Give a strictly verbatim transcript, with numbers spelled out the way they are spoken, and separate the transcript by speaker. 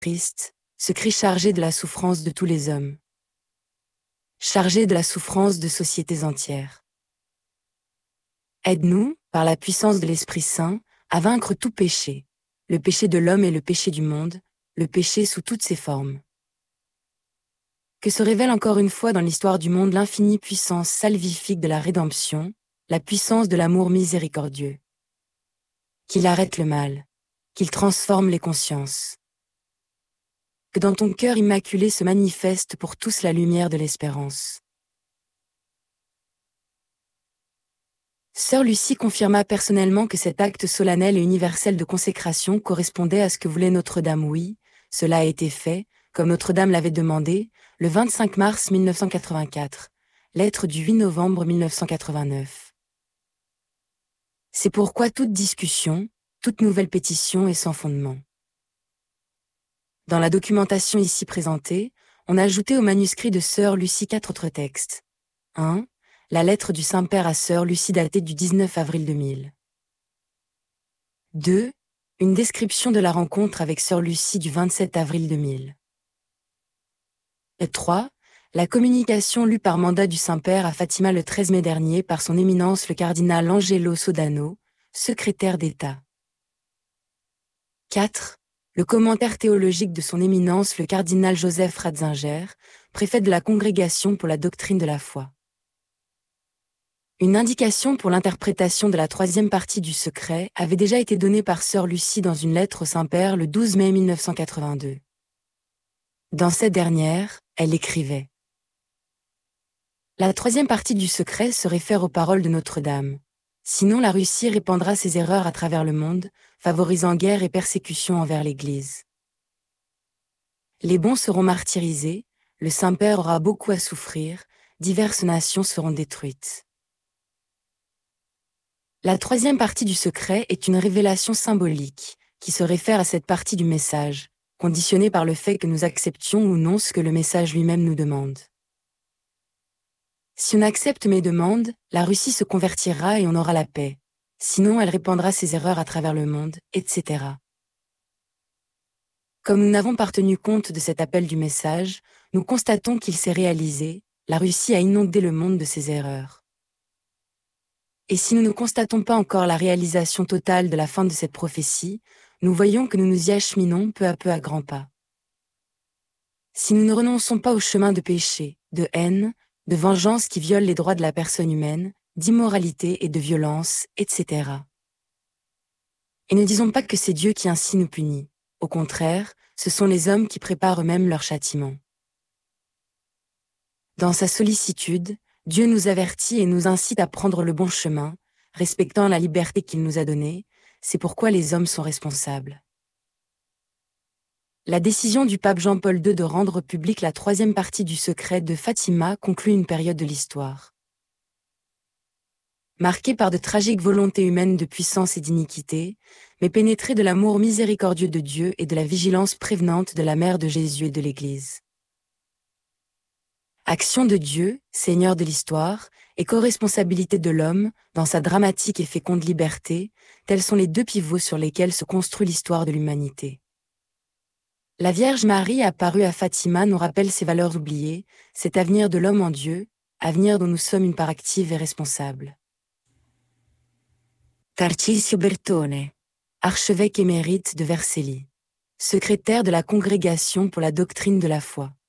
Speaker 1: Christ, ce cri chargé de la souffrance de tous les hommes. Chargé de la souffrance de sociétés entières. Aide-nous, par la puissance de l'Esprit Saint, à vaincre tout péché, le péché de l'homme et le péché du monde, le péché sous toutes ses formes. Que se révèle encore une fois dans l'histoire du monde l'infinie puissance salvifique de la rédemption, la puissance de l'amour miséricordieux. Qu'il arrête le mal, qu'il transforme les consciences. Que dans ton cœur immaculé se manifeste pour tous la lumière de l'espérance. Sœur Lucie confirma personnellement que cet acte solennel et universel de consécration correspondait à ce que voulait Notre-Dame. Oui, cela a été fait, comme Notre-Dame l'avait demandé, le vingt-cinq mars mille neuf cent quatre-vingt-quatre, lettre du huit novembre mille neuf cent quatre-vingt-neuf. C'est pourquoi toute discussion, toute nouvelle pétition est sans fondement. Dans la documentation ici présentée, on a ajouté au manuscrit de Sœur Lucie quatre autres textes. un. La lettre du Saint-Père à Sœur Lucie datée du dix-neuf avril deux mille. deux. Une description de la rencontre avec Sœur Lucie du vingt-sept avril deux mille. Et trois. La communication lue par mandat du Saint-Père à Fatima le treize mai dernier par son éminence le cardinal Angelo Sodano, secrétaire d'État. quatre. Le commentaire théologique de son éminence le cardinal Joseph Ratzinger, préfet de la Congrégation pour la doctrine de la foi. Une indication pour l'interprétation de la troisième partie du secret avait déjà été donnée par Sœur Lucie dans une lettre au Saint-Père le douze mai mille neuf cent quatre-vingt-deux. Dans cette dernière, elle écrivait : La troisième partie du secret se réfère aux paroles de Notre-Dame. Sinon la Russie répandra ses erreurs à travers le monde, favorisant guerre et persécution envers l'Église. Les bons seront martyrisés, le Saint-Père aura beaucoup à souffrir, diverses nations seront détruites. La troisième partie du secret est une révélation symbolique, qui se réfère à cette partie du message, conditionnée par le fait que nous acceptions ou non ce que le message lui-même nous demande. Si on accepte mes demandes, la Russie se convertira et on aura la paix. Sinon elle répandra ses erreurs à travers le monde, et cetera. Comme nous n'avons pas tenu compte de cet appel du message, nous constatons qu'il s'est réalisé, la Russie a inondé le monde de ses erreurs. Et si nous ne constatons pas encore la réalisation totale de la fin de cette prophétie, nous voyons que nous nous y acheminons peu à peu à grands pas. Si nous ne renonçons pas au chemin de péché, de haine, de vengeance qui viole les droits de la personne humaine, d'immoralité et de violence, et cetera. Et ne disons pas que c'est Dieu qui ainsi nous punit. Au contraire, ce sont les hommes qui préparent eux-mêmes leur châtiment. Dans sa sollicitude, Dieu nous avertit et nous incite à prendre le bon chemin, respectant la liberté qu'il nous a donnée, c'est pourquoi les hommes sont responsables. La décision du pape Jean-Paul deux de rendre publique la troisième partie du secret de Fatima conclut une période de l'histoire. Marquée par de tragiques volontés humaines de puissance et d'iniquité, mais pénétrée de l'amour miséricordieux de Dieu et de la vigilance prévenante de la Mère de Jésus et de l'Église. Action de Dieu, Seigneur de l'histoire, et co-responsabilité de l'homme, dans sa dramatique et féconde liberté, tels sont les deux pivots sur lesquels se construit l'histoire de l'humanité. La Vierge Marie apparue à Fatima nous rappelle ces valeurs oubliées, cet avenir de l'homme en Dieu, avenir dont nous sommes une part active et responsable. Tarcisio Bertone, archevêque émérite de Vercelli, secrétaire de la Congrégation pour la doctrine de la foi.